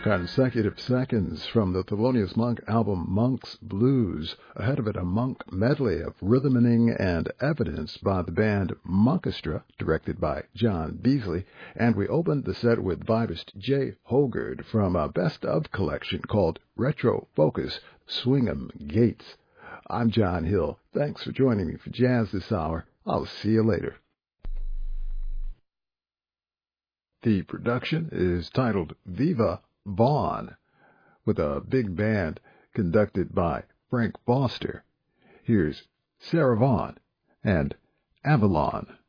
Consecutive seconds from the Thelonious Monk album Monk's Blues. Ahead of it, a Monk medley of rhythming and evidence by the band Monkestra, directed by John Beasley. And we opened the set with vibist Jay Hogard from a best-of collection called Retro Focus, Swingham Gates. I'm John Hill. Thanks for joining me for Jazz this hour. I'll see you later. The production is titled Viva Vaughn, with a big band conducted by Frank Foster. Here's Sarah Vaughan and Avalon.